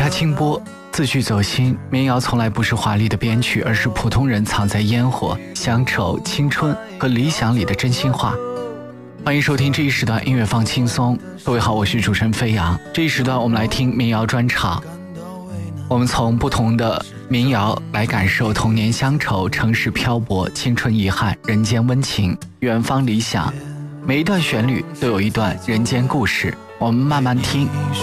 清波，字句走心。民谣从来不是华丽的编曲，而是普通人藏在烟火、乡愁、青春和理想里的真心话。欢迎收听这一时段音乐放轻松。各位好，我是主持人飞扬。这一时段我们来听民谣专场，我们从不同的民谣来感受童年乡愁、城市漂泊、青春遗憾、人间温情、远方理想。每一段旋律都有一段人间故事，我们慢慢听，